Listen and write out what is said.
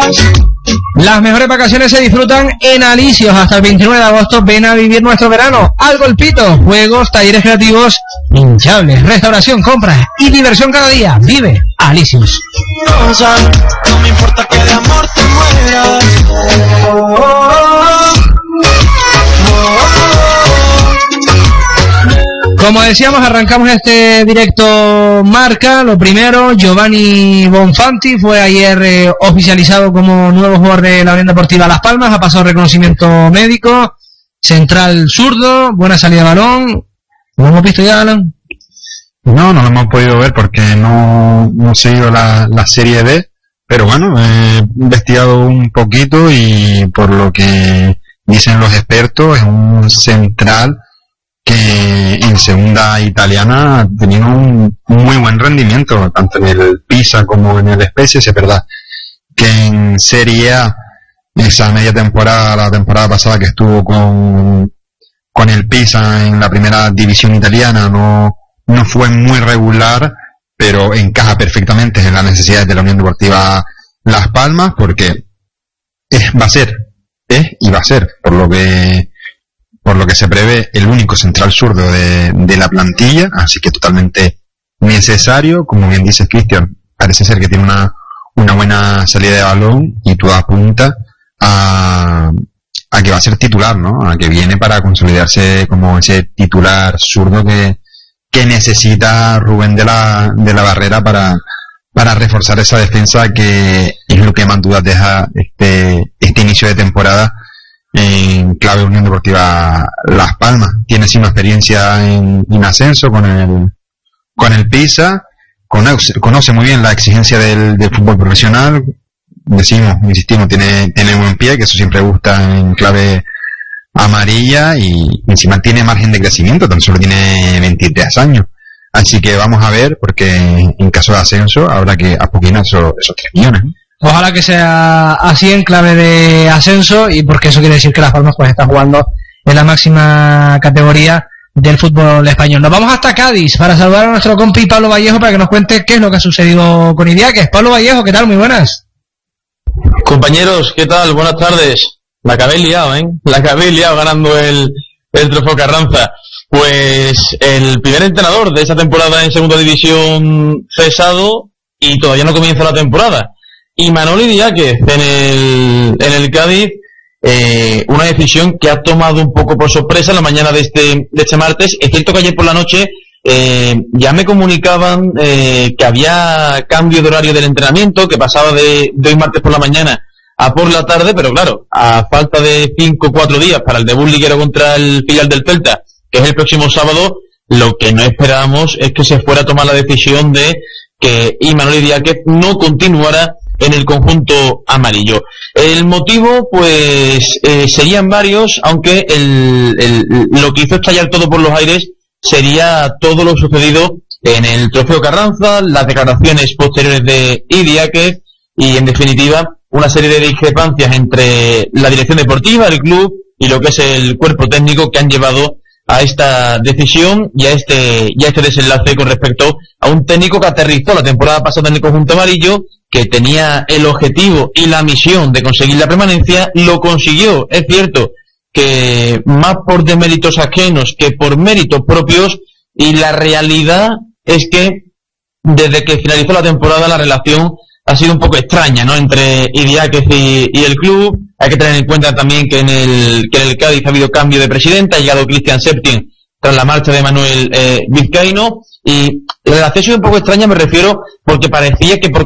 Las mejores vacaciones se disfrutan en Alicios. Hasta el 29 de agosto ven a vivir nuestro verano al Golpito. Juegos, talleres creativos, hinchables, restauración, compras y diversión cada día. Vive Alicios. No me importa que de amor te mueras. Como decíamos, arrancamos este directo Marca. Lo primero, Giovanni Bonfanti fue ayer oficializado como nuevo jugador de la Unión Deportiva Las Palmas. Ha pasado reconocimiento médico. Central zurdo, buena salida de balón. ¿Lo hemos visto ya, Alan? No lo hemos podido ver porque no he seguido la Serie B. Pero bueno, he investigado un poquito y por lo que dicen los expertos, es un central que en segunda italiana ha tenido un muy buen rendimiento, tanto en el Pisa como en el Spezia. Es verdad que en Serie A, esa media temporada, la temporada pasada que estuvo con el Pisa en la primera división italiana, no fue muy regular, pero encaja perfectamente en las necesidades de la Unión Deportiva Las Palmas, porque va a ser, por lo que se prevé, el único central zurdo de la plantilla, así que totalmente necesario. Como bien dices, Cristian, parece ser que tiene una buena salida de balón y todo apunta a que va a ser titular, ¿no? A que viene para consolidarse como ese titular zurdo que necesita Rubén de la Barrera para reforzar esa defensa, que es lo que más dudas deja este inicio de temporada en clave Unión Deportiva Las Palmas. Tiene sí una experiencia en ascenso con el Pisa, conoce muy bien la exigencia del fútbol profesional. Insistimos, tiene buen pie, que eso siempre gusta en clave amarilla, y encima tiene margen de crecimiento, tan solo tiene 23 años. Así que vamos a ver, porque en caso de ascenso habrá que apoquinar esos 3 millones. Ojalá que sea así en clave de ascenso, y porque eso quiere decir que Las Palmas pues está jugando en la máxima categoría del fútbol español. Nos vamos hasta Cádiz para saludar a nuestro compi Pablo Vallejo para que nos cuente qué es lo que ha sucedido con Idiáquez. Pablo Vallejo, ¿qué tal? Muy buenas. Compañeros, ¿qué tal? Buenas tardes. La acabé liado, ganando el trofeo Carranza. Pues el primer entrenador de esa temporada en segunda división cesado, y todavía no comienza la temporada. Y Manolo Idiáquez en el Cádiz, una decisión que ha tomado un poco por sorpresa la mañana de este martes. Es cierto que ayer por la noche ya me comunicaban que había cambio de horario del entrenamiento, que pasaba de hoy martes por la mañana a por la tarde, pero claro, a falta de 5 o 4 días para el debut liguero contra el filial del Celta, que es el próximo sábado, lo que no esperábamos es que se fuera a tomar la decisión de que Imanol Idiáquez no continuara en el conjunto amarillo. El motivo, pues, serían varios, aunque lo que hizo estallar todo por los aires sería todo lo sucedido en el trofeo Carranza, las declaraciones posteriores de Idiáquez y, en definitiva, una serie de discrepancias entre la dirección deportiva, el club y lo que es el cuerpo técnico, que han llevado a esta decisión y a este desenlace con respecto a un técnico que aterrizó la temporada pasada en el conjunto amarillo, que tenía el objetivo y la misión de conseguir la permanencia. Lo consiguió, es cierto que más por deméritos ajenos que por méritos propios, y la realidad es que desde que finalizó la temporada la relación ha sido un poco extraña, ¿no?, entre Idiáquez y el club. Hay que tener en cuenta también que en el Cádiz ha habido cambio de presidente, ha llegado Cristian Septién tras la marcha de Manuel Vizcaíno, y la relación ha sido un poco extraña, me refiero, porque parecía que por